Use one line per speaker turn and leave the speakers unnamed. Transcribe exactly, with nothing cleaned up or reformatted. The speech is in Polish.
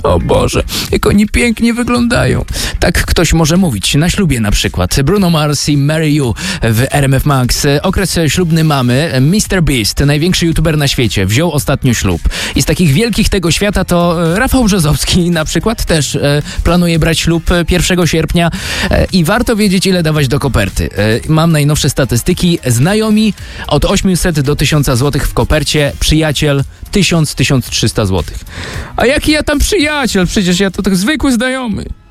O Boże, jak oni pięknie wyglądają. Tak ktoś może mówić na ślubie na przykład. Bruno Mars i Marry You w R M F Max. Okres ślubny mamy. mister Beast, największy youtuber na świecie, wziął ostatnio ślub. I z takich wielkich tego świata to Rafał Brzozowski na przykład też e, planuje brać ślub pierwszego sierpnia e, i warto wiedzieć, ile dawać do koperty. E, mam najnowsze statystyki. Znajomi od osiemset do tysiąca złotych w kopercie, przyjaciel tysiąc do tysiąca trzysta złotych. A jaki ja tam przyjaciel? Przecież ja to tak zwykły znajomy.